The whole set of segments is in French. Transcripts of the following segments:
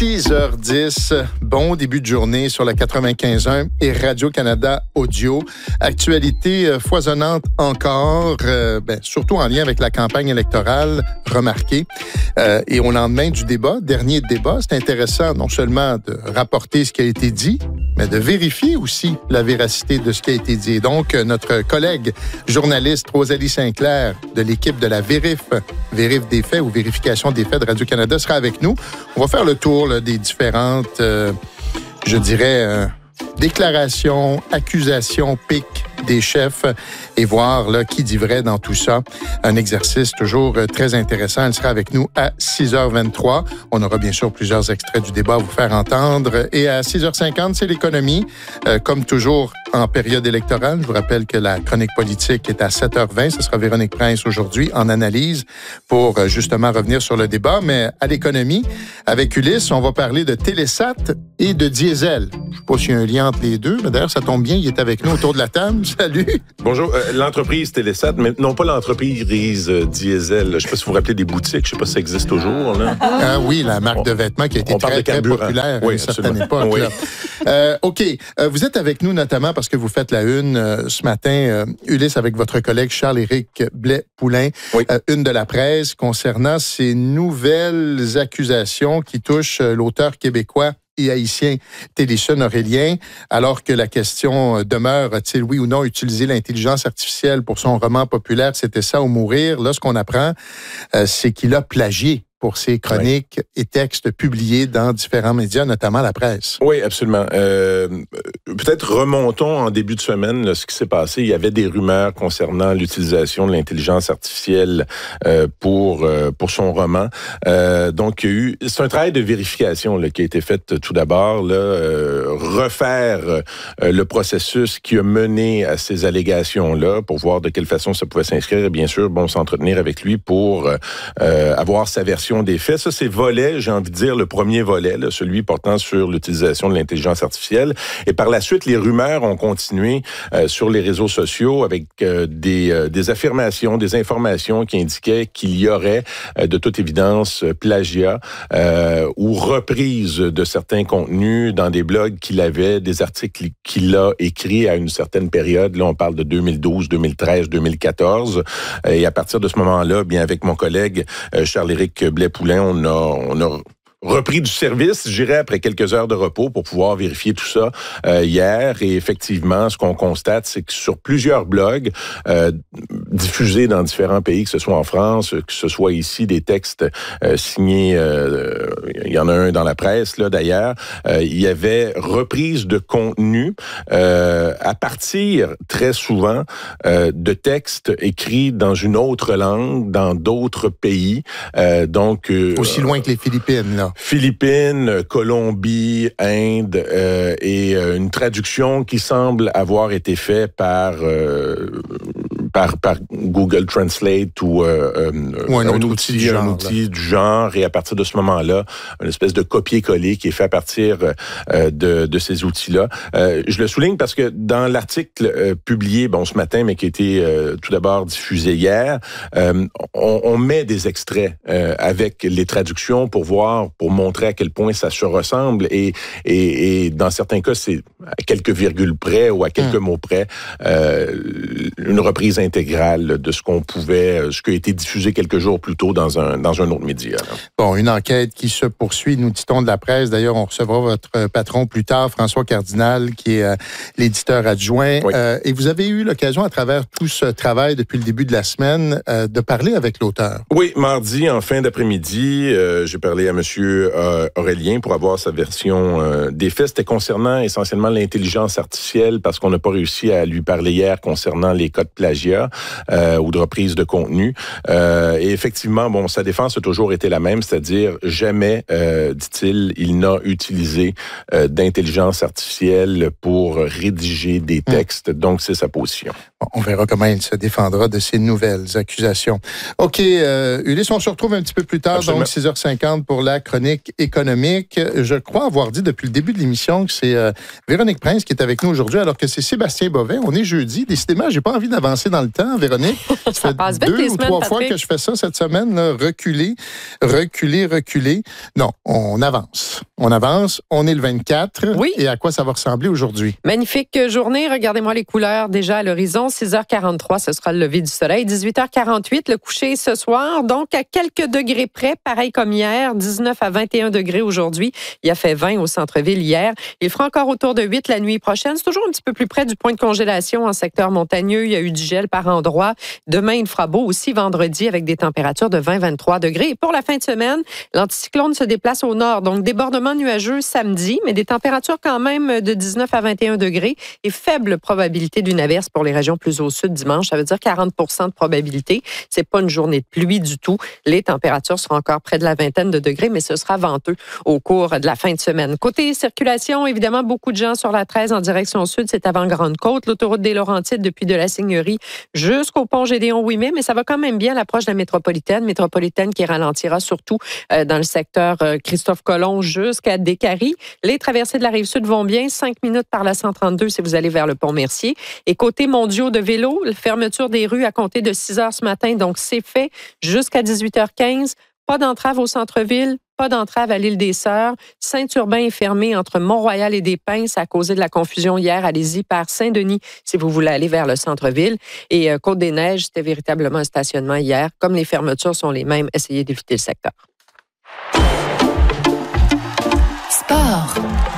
6h10, bon début de journée sur la 95.1 et Radio-Canada Audio. Actualité foisonnante encore, surtout en lien avec la campagne électorale, remarquée. Et au lendemain du débat, dernier débat, c'est intéressant non seulement de rapporter ce qui a été dit, mais de vérifier aussi la véracité de ce qui a été dit. Et donc, notre collègue journaliste Rosalie Sinclair de l'équipe de la Vérif des faits ou vérification des faits de Radio-Canada sera avec nous. On va faire le tour là, des différentes, déclarations, accusations, pics des chefs et voir là, qui dit vrai dans tout ça. Un exercice toujours très intéressant. Elle sera avec nous à 6h23. On aura bien sûr plusieurs extraits du débat à vous faire entendre. Et à 6h50, c'est l'économie. Comme toujours en période électorale, je vous rappelle que la chronique politique est à 7h20. Ce sera Véronique Prince aujourd'hui en analyse pour justement revenir sur le débat. Mais à l'économie, avec Ulysse, on va parler de Télésat et de diesel. Je ne sais pas s'il y a un lien entre les deux, mais d'ailleurs, ça tombe bien, il est avec nous autour de la table. Salut! Bonjour. L'entreprise Télésat, mais non pas l'entreprise diesel. Je ne sais pas si vous vous rappelez des boutiques. Je ne sais pas si ça existe toujours. Là. Ah oui, la marque de vêtements qui a été très populaire à une certaine époque. Oui. OK. Vous êtes avec nous notamment parce que vous faites la une ce matin, Ulysse, avec votre collègue Charles-Éric Blais-Poulain, une de la presse concernant ces nouvelles accusations qui touchent l'auteur québécois et haïtien Téléson Aurélien, alors que la question demeure, a-t-il oui ou non utilisé l'intelligence artificielle pour son roman populaire « C'était ça ou mourir », là, ce qu'on apprend, c'est qu'il a plagié pour ses chroniques et textes publiés dans différents médias, notamment la presse. Oui, absolument. Peut-être remontons en début de semaine là, ce qui s'est passé. Il y avait des rumeurs concernant l'utilisation de l'intelligence artificielle pour son roman. Donc, c'est un travail de vérification là, qui a été fait tout d'abord. Refaire le processus qui a mené à ces allégations-là pour voir de quelle façon ça pouvait s'inscrire et bien sûr, s'entretenir avec lui pour avoir sa version des faits. Ça, c'est volet, j'ai envie de dire, le premier volet, là, celui portant sur l'utilisation de l'intelligence artificielle. Et par la suite, les rumeurs ont continué sur les réseaux sociaux avec des affirmations, des informations qui indiquaient qu'il y aurait, de toute évidence, plagiat ou reprise de certains contenus dans des blogs qu'il avait, des articles qu'il a écrits à une certaine période. Là, on parle de 2012, 2013, 2014. Et à partir de ce moment-là, bien avec mon collègue Charles-Éric Blais-Poulain, on a repris du service, je dirais, après quelques heures de repos pour pouvoir vérifier tout ça hier. Et effectivement, ce qu'on constate, c'est que sur plusieurs blogs diffusés dans différents pays, que ce soit en France, que ce soit ici, des textes signés, il y en a un dans la presse, là d'ailleurs, il y avait reprise de contenu à partir, très souvent, de textes écrits dans une autre langue, dans d'autres pays. Donc aussi loin que les Philippines, là. Philippines, Colombie, Inde et une traduction qui semble avoir été faite par Google Translate ou un outil du genre. Et à partir de ce moment-là, une espèce de copier-coller qui est fait à partir de ces outils-là. Je le souligne parce que dans l'article publié ce matin, mais qui a été tout d'abord diffusé hier, on met des extraits avec les traductions pour montrer à quel point ça se ressemble et dans certains cas, c'est à quelques virgules près ou à quelques mots près, une reprise intégrale de ce qui a été diffusé quelques jours plus tôt dans un autre média. Là. Bon, une enquête qui se poursuit, nous dit-on de la presse. D'ailleurs, on recevra votre patron plus tard, François Cardinal, qui est l'éditeur adjoint. Oui. Et vous avez eu l'occasion, à travers tout ce travail depuis le début de la semaine, de parler avec l'auteur. Oui, mardi, en fin d'après-midi, j'ai parlé à M. Aurélien pour avoir sa version des faits. C'était concernant essentiellement l'intelligence artificielle parce qu'on n'a pas réussi à lui parler hier concernant les cas de plagiat ou de reprise de contenu. Et effectivement, sa défense a toujours été la même, c'est-à-dire jamais, dit-il, il n'a utilisé d'intelligence artificielle pour rédiger des textes. Donc, c'est sa position. Bon, on verra comment il se défendra de ces nouvelles accusations. OK, Ulysse, on se retrouve un petit peu plus tard, absolument. Donc 6h50 pour la chronique économique. Je crois avoir dit depuis le début de l'émission que c'est Véronique Prince qui est avec nous aujourd'hui, alors que c'est Sébastien Bovet. On est jeudi. Décidément, j'ai pas envie d'avancer dans le temps, Véronique. Ça fait 2 ou 3 fois que je fais ça cette semaine, là, reculer. Non, on avance. On est le 24. Oui. Et à quoi ça va ressembler aujourd'hui? Magnifique journée. Regardez-moi les couleurs déjà à l'horizon. 6h43, ce sera le lever du soleil. 18h48, le coucher ce soir. Donc, à quelques degrés près, pareil comme hier, 19 à 21 degrés aujourd'hui. Il a fait 20 au centre-ville hier. Il fera encore autour de 8 la nuit prochaine. C'est toujours un petit peu plus près du point de congélation en secteur montagneux. Il y a eu du gel par endroits. Demain, il fera beau aussi vendredi avec des températures de 20-23 degrés. Et pour la fin de semaine, l'anticyclone se déplace au nord. Donc, débordement nuageux samedi, mais des températures quand même de 19 à 21 degrés et faible probabilité d'une averse pour les régions plus au sud dimanche. Ça veut dire 40 % de probabilité. C'est pas une journée de pluie du tout. Les températures seront encore près de la vingtaine de degrés, mais ce sera venteux au cours de la fin de semaine. Côté circulation, évidemment, beaucoup de gens sur la 13 en direction sud. C'est avant Grande-Côte, l'autoroute des Laurentides depuis de la Seigneurie jusqu'au pont Gédéon-Ouimet, mais ça va quand même bien à l'approche de la métropolitaine qui ralentira surtout dans le secteur Christophe-Colomb jusqu'à Décarie. Les traversées de la Rive-Sud vont bien, 5 minutes par la 132 si vous allez vers le pont-Mercier. Et côté mondiaux de vélo, la fermeture des rues à compter de 6 heures ce matin, donc c'est fait jusqu'à 18h15. Pas d'entrave au centre-ville, pas d'entrave à l'île des Sœurs. Saint-Urbain est fermé entre Mont-Royal et Des-Pins. Ça a causé de la confusion hier. Allez-y par Saint-Denis si vous voulez aller vers le centre-ville. Et Côte-des-Neiges, c'était véritablement un stationnement hier. Comme les fermetures sont les mêmes, essayez d'éviter le secteur. Sport.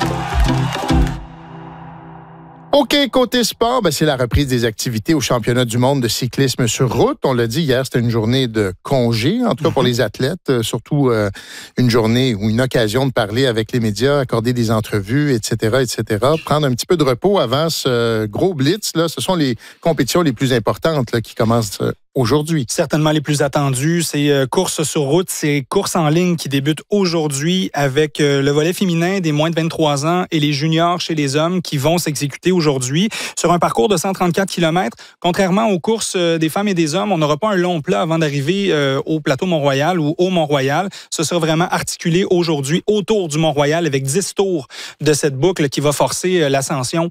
OK, côté sport, c'est la reprise des activités au championnat du monde de cyclisme sur route. On l'a dit hier, c'était une journée de congé, en tout cas pour les athlètes, surtout une journée ou une occasion de parler avec les médias, accorder des entrevues, etc., prendre un petit peu de repos avant ce gros blitz. Là, ce sont les compétitions les plus importantes là, qui commencent aujourd'hui. Certainement les plus attendues, c'est courses sur route, c'est courses en ligne qui débutent aujourd'hui avec le volet féminin des moins de 23 ans et les juniors chez les hommes qui vont s'exécuter aujourd'hui sur un parcours de 134 km. Contrairement aux courses des femmes et des hommes, on n'aura pas un long plat avant d'arriver au plateau Mont-Royal ou au Mont-Royal. Ce sera vraiment articulé aujourd'hui autour du Mont-Royal avec 10 tours de cette boucle qui va forcer l'ascension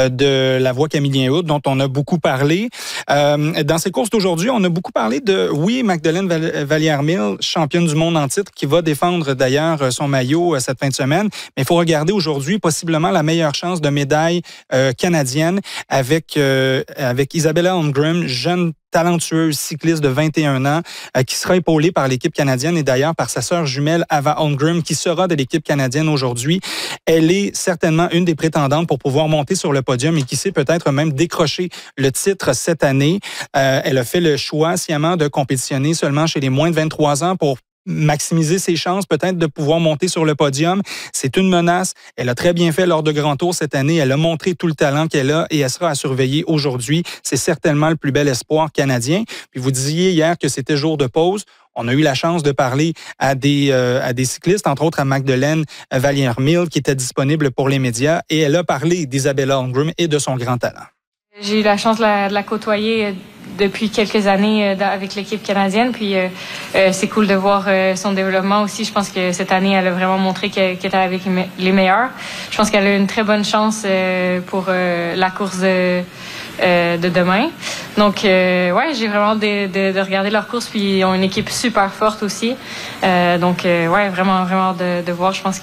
de la voie Camillien-Hood dont on a beaucoup parlé. Dans ces courses d'aujourd'hui, on a beaucoup parlé de, Magdeleine Vallière-Mille, championne du monde en titre, qui va défendre d'ailleurs son maillot cette fin de semaine. Mais il faut regarder aujourd'hui possiblement la meilleure chance de médaille canadienne avec Isabella Holmgren, jeune talentueuse cycliste de 21 ans qui sera épaulée par l'équipe canadienne et d'ailleurs par sa sœur jumelle Ava Holmgren qui sera de l'équipe canadienne aujourd'hui. Elle est certainement une des prétendantes pour pouvoir monter sur le podium et qui sait peut-être même décrocher le titre cette année. Elle a fait le choix sciemment de compétitionner seulement chez les moins de 23 ans pour maximiser ses chances peut-être de pouvoir monter sur le podium. C'est une menace. Elle a très bien fait lors de Grand Tour cette année. Elle a montré tout le talent qu'elle a et elle sera à surveiller aujourd'hui. C'est certainement le plus bel espoir canadien. Puis vous disiez hier que c'était jour de pause. On a eu la chance de parler à des cyclistes, entre autres à Magdeleine Vallière-Mille, qui était disponible pour les médias. Et elle a parlé d'Isabella Holmgren et de son grand talent. J'ai eu la chance de la côtoyer depuis quelques années avec l'équipe canadienne. Puis c'est cool de voir son développement aussi. Je pense que cette année, elle a vraiment montré qu'elle était avec les meilleurs. Je pense qu'elle a une très bonne chance pour la course de demain. Donc, j'ai vraiment de regarder leur course. Puis ils ont une équipe super forte aussi. Vraiment de voir. Je pense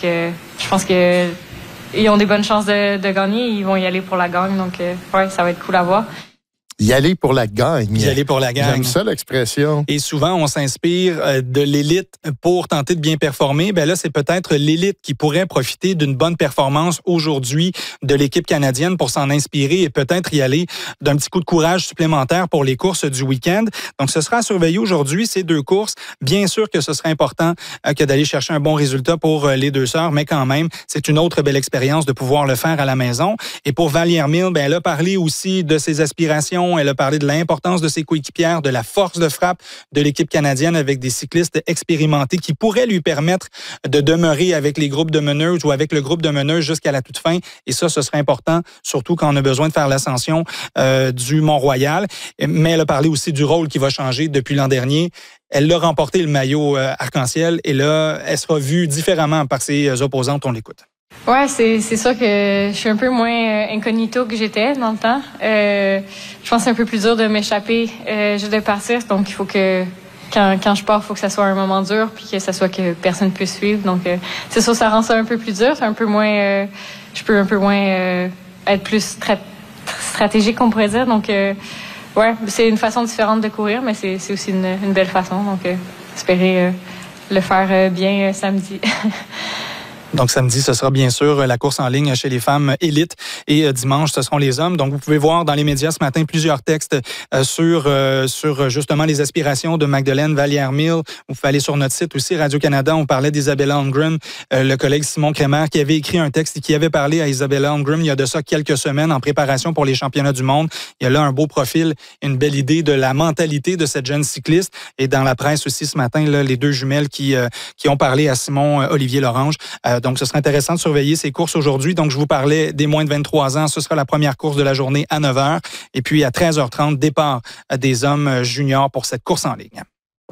que ils ont des bonnes chances de gagner. Ils vont y aller pour la gagne. Donc, ça va être cool à voir. Y aller pour la gagne. Y aller pour la gagne. J'aime ça l'expression. Et souvent, on s'inspire de l'élite pour tenter de bien performer. Ben là, c'est peut-être l'élite qui pourrait profiter d'une bonne performance aujourd'hui de l'équipe canadienne pour s'en inspirer et peut-être y aller d'un petit coup de courage supplémentaire pour les courses du week-end. Donc, ce sera à surveiller aujourd'hui, ces deux courses. Bien sûr que ce sera important que d'aller chercher un bon résultat pour les deux sœurs, mais quand même, c'est une autre belle expérience de pouvoir le faire à la maison. Et pour Vallière-Mille, elle a parlé aussi de ses aspirations. Elle a parlé de l'importance de ses coéquipières, de la force de frappe de l'équipe canadienne avec des cyclistes expérimentés qui pourraient lui permettre de demeurer avec les groupes de meneuses ou avec le groupe de meneuses jusqu'à la toute fin. Et ça, ce serait important, surtout quand on a besoin de faire l'ascension du Mont-Royal. Mais elle a parlé aussi du rôle qui va changer depuis l'an dernier. Elle a remporté le maillot arc-en-ciel et là, elle sera vue différemment par ses opposantes. On l'écoute. Ouais, c'est sûr que je suis un peu moins incognito que j'étais dans le temps. Je pense que c'est un peu plus dur de m'échapper juste de partir. Donc, il faut que quand je pars, il faut que ça soit un moment dur puis que ça soit que personne puisse suivre. Donc, c'est sûr, ça rend ça un peu plus dur. Un peu moins, je peux un peu moins être plus stratégique, on pourrait dire. Donc, ouais, c'est une façon différente de courir, mais c'est aussi une belle façon. Donc, espérer le faire bien samedi. Donc, samedi, ce sera bien sûr la course en ligne chez les femmes élites et dimanche, ce seront les hommes. Donc, vous pouvez voir dans les médias ce matin plusieurs textes sur justement les aspirations de Magdalene Vallière-Mille. Vous pouvez aller sur notre site aussi, Radio-Canada. On parlait d'Isabella Holmgren, le collègue Simon Crémer, qui avait écrit un texte et qui avait parlé à Isabella Holmgren il y a de ça quelques semaines en préparation pour les championnats du monde. Il y a là un beau profil, une belle idée de la mentalité de cette jeune cycliste. Et dans la presse aussi ce matin, là, les deux jumelles qui ont parlé à Simon Olivier Lorange. Donc, ce sera intéressant de surveiller ces courses aujourd'hui. Donc, je vous parlais des moins de 23 ans. Ce sera la première course de la journée à 9h. Et puis, à 13h30, départ des hommes juniors pour cette course en ligne.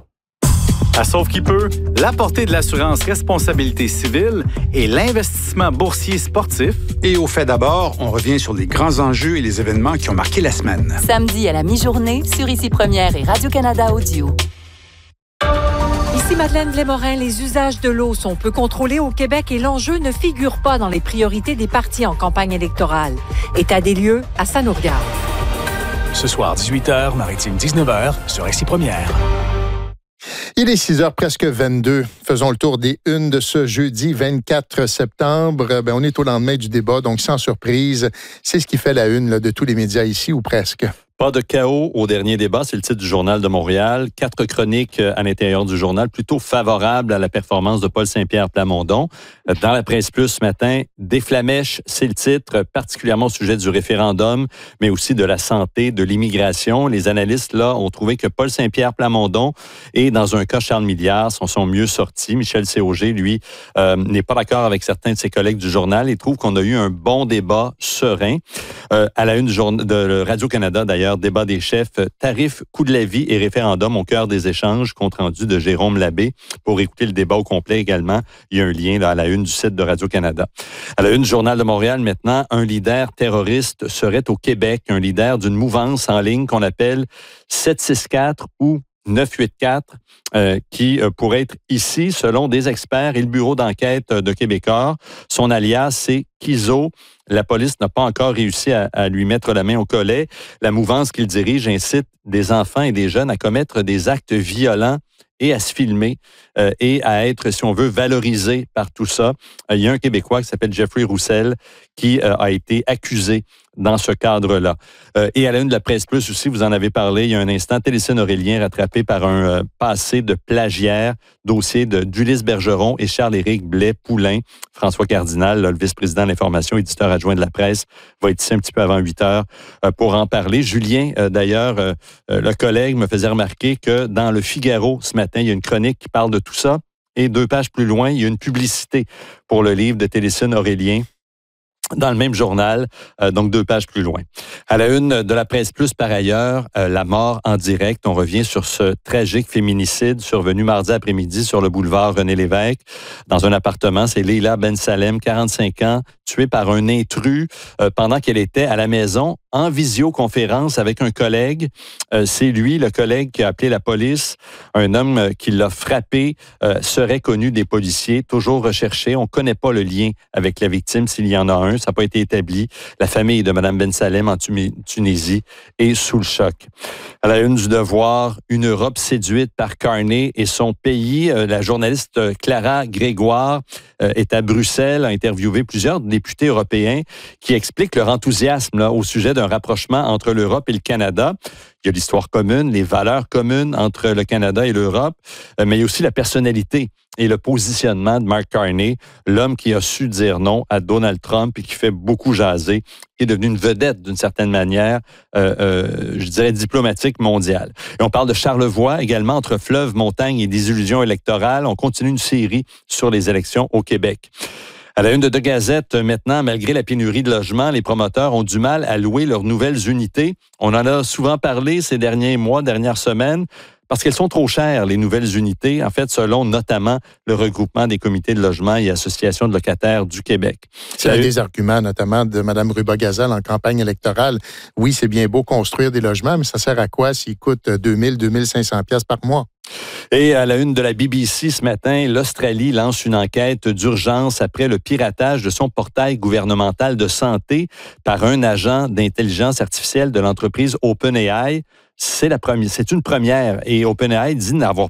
À Sauve qui peut, la portée de l'assurance responsabilité civile et l'investissement boursier sportif. Et au fait d'abord, on revient sur les grands enjeux et les événements qui ont marqué la semaine. Samedi à la mi-journée sur Ici Première et Radio-Canada Audio. Ici Madeleine Blais-Morin, les usages de l'eau sont peu contrôlés au Québec et l'enjeu ne figure pas dans les priorités des partis en campagne électorale. État des lieux à Saint-Nourgard. Ce soir, 18h, Maritime 19h, sur Ici Première. Il est 6h presque 22. Faisons le tour des unes de ce jeudi 24 septembre. On est au lendemain du débat, donc sans surprise, c'est ce qui fait la une là, de tous les médias ici, ou presque. Pas de chaos au dernier débat, c'est le titre du Journal de Montréal. 4 chroniques à l'intérieur du journal, plutôt favorables à la performance de Paul Saint-Pierre Plamondon. Dans la presse plus ce matin, des flamèches, c'est le titre, particulièrement au sujet du référendum, mais aussi de la santé, de l'immigration. Les analystes, là, ont trouvé que Paul Saint-Pierre Plamondon et, dans un cas, Charles Milliard s'en sont mieux sortis. Michel Séauger, lui, n'est pas d'accord avec certains de ses collègues du journal et trouve qu'on a eu un bon débat serein. À la une de Radio-Canada, d'ailleurs, débat des chefs, tarifs, coût de la vie et référendum au cœur des échanges, compte rendu de Jérôme Labbé. Pour écouter le débat au complet également, il y a un lien là, à la une du site de Radio-Canada. À la une du Journal de Montréal, maintenant, un leader terroriste serait au Québec, un leader d'une mouvance en ligne qu'on appelle 764 ou 984, qui pourrait être ici, selon des experts et le bureau d'enquête de Québécois. Son alias, c'est Kizo. La police n'a pas encore réussi à lui mettre la main au collet. La mouvance qu'il dirige incite des enfants et des jeunes à commettre des actes violents et à se filmer et à être, si on veut, valorisé par tout ça. Il y a un Québécois qui s'appelle Jeffrey Roussel qui a été accusé dans ce cadre-là. Et à la une de la Presse Plus aussi, vous en avez parlé il y a un instant, Télécine Aurélien rattrapé par un passé de plagiaire, dossier d'Ulysse Bergeron et Charles-Éric Blais-Poulain. François Cardinal, le vice-président de l'information, éditeur adjoint de la presse, va être ici un petit peu avant 8 heures pour en parler. Julien, d'ailleurs, le collègue me faisait remarquer que dans le Figaro ce matin, il y a une chronique qui parle de tout ça. Et 2 pages plus loin, il y a une publicité pour le livre de Télécine Aurélien dans le même journal, donc 2 pages plus loin. À la une de la Presse Plus, par ailleurs, la mort en direct. On revient sur ce tragique féminicide survenu mardi après-midi sur le boulevard René-Lévesque. Dans un appartement, c'est Leila Ben Salem, 45 ans, tuée par un intrus pendant qu'elle était à la maison en visioconférence avec un collègue. C'est lui, le collègue, qui a appelé la police. Un homme qui l'a frappé serait connu des policiers, toujours recherché. On ne connaît pas le lien avec la victime, s'il y en a un. Ça n'a pas été établi. La famille de Mme Ben Salem en Tunisie est sous le choc. À la une du Devoir, une Europe séduite par Carney et son pays. La journaliste Clara Grégoire est à Bruxelles, a interviewé plusieurs députés européens qui expliquent leur enthousiasme là, au sujet d'un rapprochement entre l'Europe et le Canada. Il y a l'histoire commune, les valeurs communes entre le Canada et l'Europe, mais il y a aussi la personnalité et le positionnement de Mark Carney, l'homme qui a su dire non à Donald Trump et qui fait beaucoup jaser, qui est devenu une vedette d'une certaine manière, je dirais diplomatique mondiale. Et on parle de Charlevoix également, entre fleuve, montagne et désillusion électorale. On continue une série sur les élections au Québec. À la une de Gazette, maintenant, malgré la pénurie de logements, les promoteurs ont du mal à louer leurs nouvelles unités. On en a souvent parlé ces derniers mois, dernières semaines. parce qu'elles sont trop chères, les nouvelles unités, en fait, selon notamment le regroupement des comités de logement et associations de locataires du Québec. C'est un des arguments, notamment, de Mme Ruba-Gazal en campagne électorale. Oui, c'est bien beau construire des logements, mais ça sert à quoi s'ils coûtent 2000, 2500 pièces par mois? Et à la une de la BBC ce matin, l'Australie lance une enquête d'urgence après le piratage de son portail gouvernemental de santé par un agent d'intelligence artificielle de l'entreprise OpenAI. C'est une première et OpenAI dit n'avoir